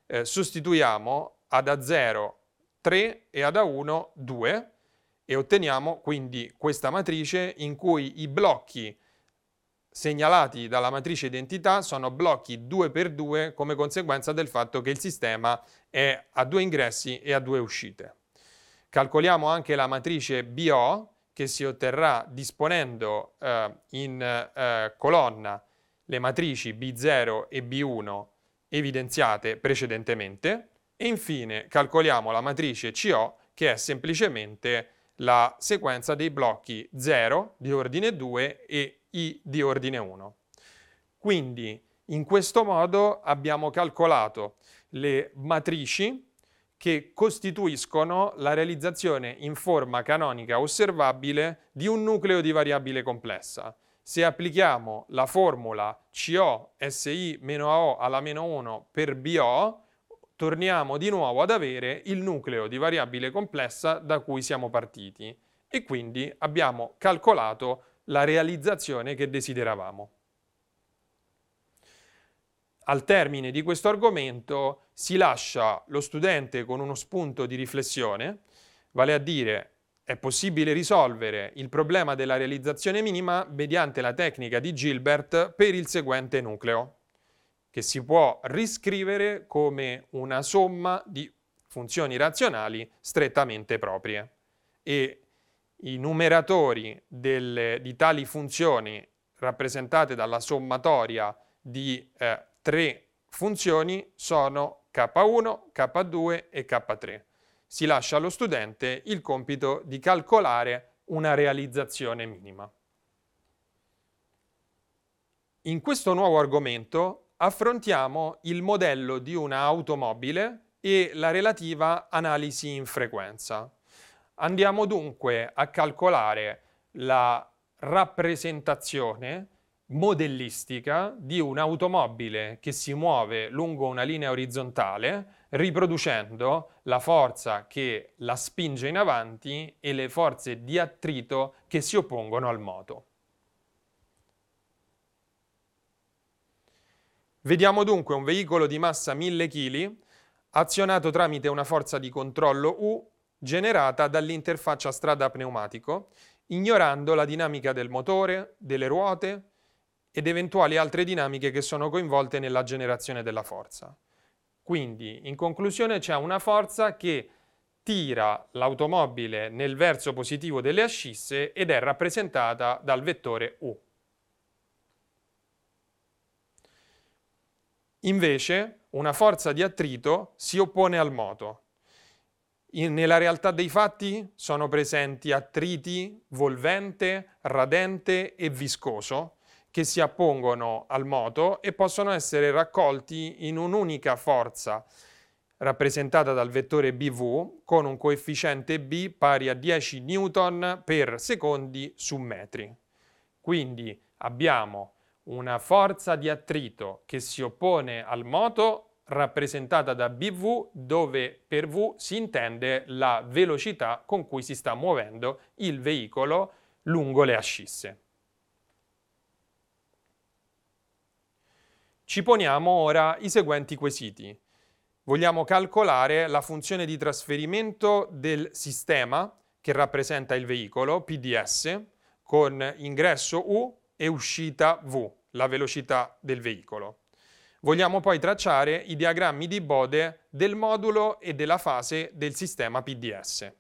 sostituiamo ad A0 3 e ad A1 2 e otteniamo quindi questa matrice in cui i blocchi segnalati dalla matrice identità sono blocchi 2x2 come conseguenza del fatto che il sistema è a 2 ingressi e a 2 uscite. Calcoliamo anche la matrice BO che si otterrà disponendo in colonna le matrici B0 e B1 evidenziate precedentemente e infine calcoliamo la matrice CO che è semplicemente la sequenza dei blocchi 0 di ordine 2 e I di ordine 1. Quindi in questo modo abbiamo calcolato le matrici che costituiscono la realizzazione in forma canonica osservabile di un nucleo di variabile complessa. Se applichiamo la formula CO SI-AO alla meno 1 per BO, torniamo di nuovo ad avere il nucleo di variabile complessa da cui siamo partiti e quindi abbiamo calcolato la realizzazione che desideravamo. Al termine di questo argomento si lascia lo studente con uno spunto di riflessione, vale a dire è possibile risolvere il problema della realizzazione minima mediante la tecnica di Gilbert per il seguente nucleo, che si può riscrivere come una somma di funzioni razionali strettamente proprie. E i numeratori di tali funzioni rappresentate dalla sommatoria di 3 funzioni sono K1, K2 e K3. Si lascia allo studente il compito di calcolare una realizzazione minima. In questo nuovo argomento affrontiamo il modello di una automobile e la relativa analisi in frequenza. Andiamo dunque a calcolare la rappresentazione modellistica di un'automobile che si muove lungo una linea orizzontale riproducendo la forza che la spinge in avanti e le forze di attrito che si oppongono al moto. Vediamo dunque un veicolo di massa 1000 kg azionato tramite una forza di controllo U generata dall'interfaccia strada-pneumatico, ignorando la dinamica del motore, delle ruote ed eventuali altre dinamiche che sono coinvolte nella generazione della forza. Quindi, in conclusione, c'è una forza che tira l'automobile nel verso positivo delle ascisse ed è rappresentata dal vettore U. Invece, una forza di attrito si oppone al moto. Nella realtà dei fatti sono presenti attriti volvente, radente e viscoso che si appongono al moto e possono essere raccolti in un'unica forza rappresentata dal vettore BV con un coefficiente B pari a 10 Newton per secondi su metri. Quindi abbiamo una forza di attrito che si oppone al moto rappresentata da BV, dove per V si intende la velocità con cui si sta muovendo il veicolo lungo le ascisse. Ci poniamo ora i seguenti quesiti. Vogliamo calcolare la funzione di trasferimento del sistema che rappresenta il veicolo, PDS, con ingresso U e uscita V, la velocità del veicolo. Vogliamo poi tracciare i diagrammi di Bode del modulo e della fase del sistema PDS.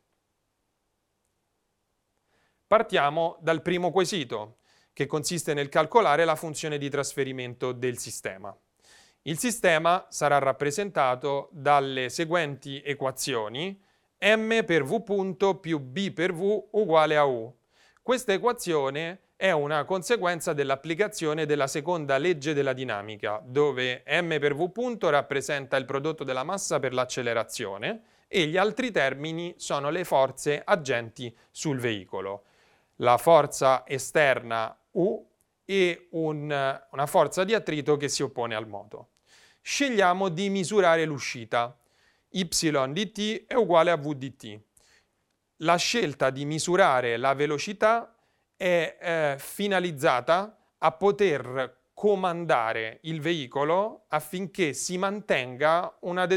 Partiamo dal primo quesito, che consiste nel calcolare la funzione di trasferimento del sistema. Il sistema sarà rappresentato dalle seguenti equazioni m per v punto più b per v uguale a u. Questa equazione è una conseguenza dell'applicazione della seconda legge della dinamica, dove m per v punto rappresenta il prodotto della massa per l'accelerazione e gli altri termini sono le forze agenti sul veicolo. La forza esterna U e una forza di attrito che si oppone al moto. Scegliamo di misurare l'uscita. Y di t è uguale a v di t. La scelta di misurare la velocità è finalizzata a poter comandare il veicolo affinché si mantenga una